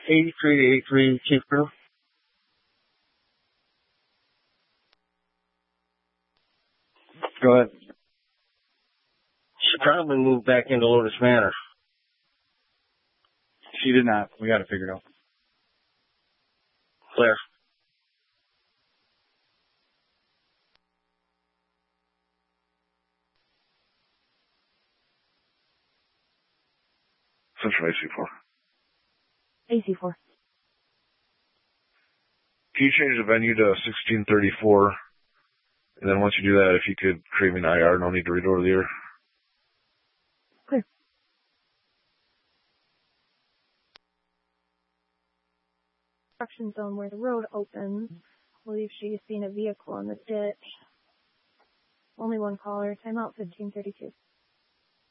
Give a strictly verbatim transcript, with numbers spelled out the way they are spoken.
eighty-three eighty-three, Chief Crew. Go ahead. She probably moved back into Lotus Manor. She did not. We got it figured out. Clear. Central A C four. A C four. Can you change the venue to sixteen thirty-four? And then once you do that, if you could create me an I R, no need to read over the air. Clear. Construction zone where the road opens. I believe she's seen a vehicle in the ditch. Only one caller. Timeout fifteen thirty-two.